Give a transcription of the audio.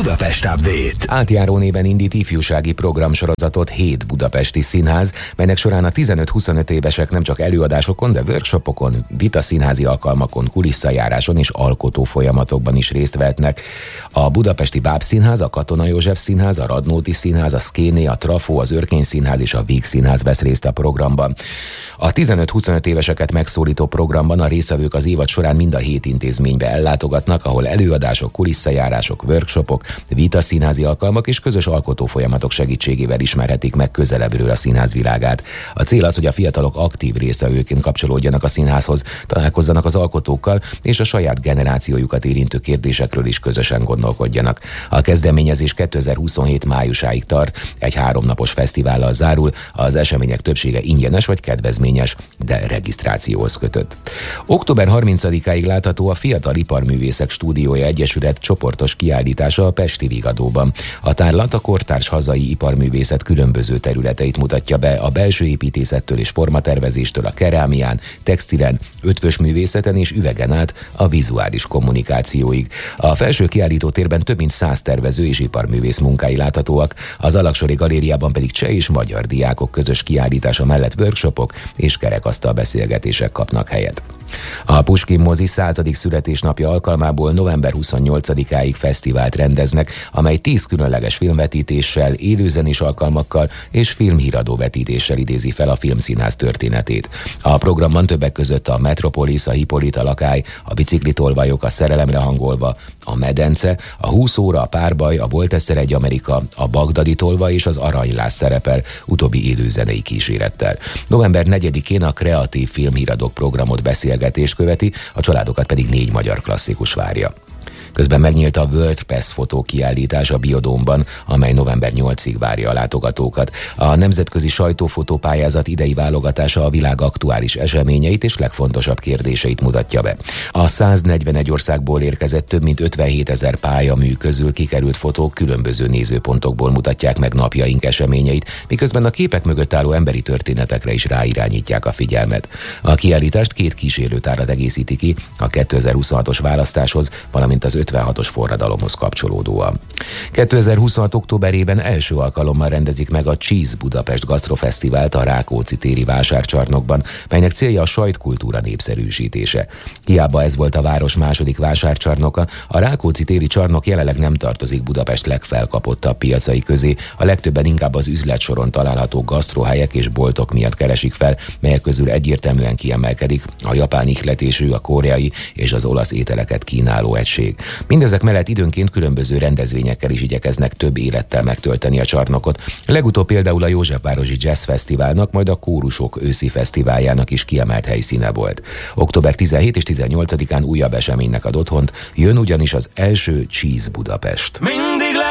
Budapest Update. Átjáró néven indít ifjúsági programsorozatot 7 budapesti színház, melynek során a 15-25 évesek nem csak előadásokon, de workshopokon, vitaszínházi alkalmakon, kulisszajáráson és alkotó folyamatokban is részt vehetnek. A Budapesti Bábszínház, a Katona József Színház, a Radnóti Színház, a Szkéné, a Trafó, az Örkény Színház és a Víg Színház vesz részt a programban. A 15-25 éveseket megszólító programban a résztvevők az évad során mind a 7 intézménybe ellátogatnak, ahol előadások, kulisszajárások, workshopok, vitaszínházi alkalmak és közös alkotó folyamatok segítségével ismerhetik meg közelebbről a színház világát. A cél az, hogy a fiatalok aktív résztvevőként kapcsolódjanak a színházhoz, találkozzanak az alkotókkal és a saját generációjukat érintő kérdésekről is közösen gondolkodjanak. A kezdeményezés 2027 májusáig tart, egy 3 napos fesztivállal zárul, az események többsége ingyenes vagy kedvezményes, de regisztrációhoz kötött. Október 30-áig látható a Fiatal Iparművészek Stúdiója Egyesület csoportos kiállítása a Pesti Vigadóban. A tárlat a kortárs hazai iparművészet különböző területeit mutatja be, a belső építészettől és formatervezéstől a kerámián, textilen, ötvös művészeten és üvegen át a vizuális kommunikációig. A felső kiállítótérben több mint 100 tervező és iparművész munkái láthatóak, az Alaksori Galériában pedig cseh és magyar diákok közös kiállítása mellett workshopok és kerekasztal beszélgetések kapnak helyet. A Puskin mozi 100. születésnapja alkalmából november 28-áig fesztivált rendeznek, amely 10 különleges filmvetítéssel, élőzenés alkalmakkal és filmhíradó vetítéssel idézi fel a filmszínház történetét. A programban többek között a Metropolis, a Hippolyta lakály, a biciklitolvajok, a Szerelemre hangolva, a Medence, a 20 óra, a Párbaj, a Volt egyszer egy Amerika, a Bagdadi tolvaj és az Aranyláz szerepel, utóbbi élőzenei kísérettel. November 4-én a Kreatív Filmhíradók programot beszélgetést követi, a családokat pedig 4 magyar klasszikus várja. Közben megnyílt a World Pass fotó kiállítás a Biodómban, amely november 8-ig várja a látogatókat. A nemzetközi sajtófotópályázat idei válogatása a világ aktuális eseményeit és legfontosabb kérdéseit mutatja be. A 141 országból érkezett több mint 57 000 pályamű közül kikerült fotók különböző nézőpontokból mutatják meg napjaink eseményeit, miközben a képek mögött álló emberi történetekre is ráirányítják a figyelmet. A kiállítást 2 kísérőtárat egészíti ki a 2026-os választáshoz, valamint az 56-os forradalomhoz kapcsolódóan. 2026. októberében első alkalommal rendezik meg a Cheese Budapest Gasztrofesztivált a Rákóczi téri vásárcsarnokban, melynek célja a sajtkultúra népszerűsítése. Hiába ez volt a város második vásárcsarnoka, a Rákóczi téri csarnok jelenleg nem tartozik Budapest legfelkapottabb piacai közé, a legtöbben inkább az üzletsoron található gasztrohelyek és boltok miatt keresik fel, melyek közül egyértelműen kiemelkedik a japán ihletésű, a koreai és az olasz ételeket kínáló egység. Mindezek mellett időnként különböző rendezvényekkel is igyekeznek több élettel megtölteni a csarnokot. Legutóbb például a Józsefvárosi Jazz Fesztiválnak, majd a Kórusok őszi fesztiváljának is kiemelt helyszíne volt. Október 17 és 18-án újabb eseménynek ad otthont, jön ugyanis az első Cheese Budapest.